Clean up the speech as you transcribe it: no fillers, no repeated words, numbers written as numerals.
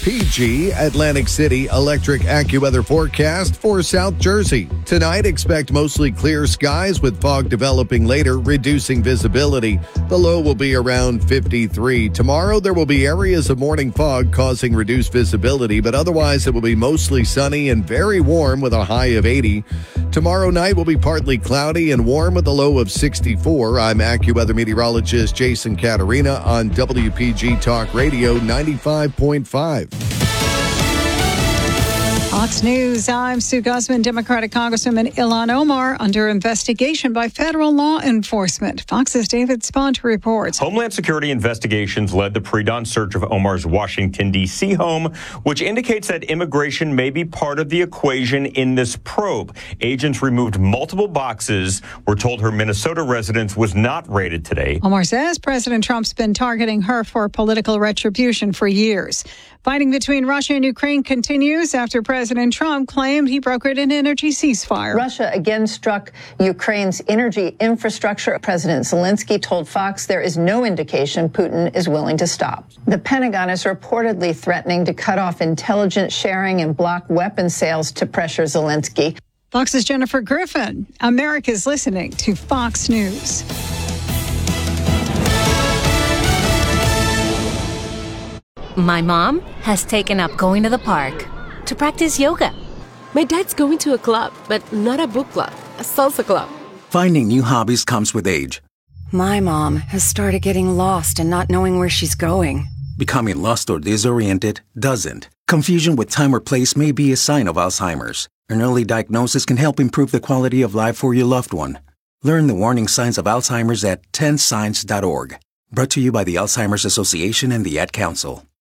PG, Atlantic City electric AccuWeather forecast for South Jersey. Tonight, expect mostly clear skies with fog developing later, reducing visibility. The low will be around 53. Tomorrow, there will be areas of morning fog causing reduced visibility, but otherwise it will be mostly sunny and very warm with a high of 80. Tomorrow night will be partly cloudy and warm with a low of 64. I'm AccuWeather meteorologist Jason Caterina on WPG Talk Radio 95.5. Fox News, I'm Sue Guzman. Democratic Congresswoman Ilhan Omar under investigation by federal law enforcement. Fox's David Spunt reports. Homeland Security investigations led the pre-dawn search of Omar's Washington, D.C. home, which indicates that immigration may be part of the equation in this probe. Agents removed multiple boxes. We're told her Minnesota residence was not raided today. Omar says President Trump's been targeting her for political retribution for years. Fighting between Russia and Ukraine continues after President Trump claimed he brokered an energy ceasefire. Russia again struck Ukraine's energy infrastructure. President Zelensky told Fox there is no indication Putin is willing to stop. The Pentagon is reportedly threatening to cut off intelligence sharing and block weapons sales to pressure Zelensky. Fox's Jennifer Griffin. America's listening to Fox News. My mom has taken up going to the park to practice yoga. My dad's going to a club, but not a book club, a salsa club. Finding new hobbies comes with age. My mom has started getting lost and not knowing where she's going. Becoming lost or disoriented doesn't. Confusion with time or place may be a sign of Alzheimer's. An early diagnosis can help improve the quality of life for your loved one. Learn the warning signs of Alzheimer's at 10signs.org. Brought to you by the Alzheimer's Association and the Ad Council.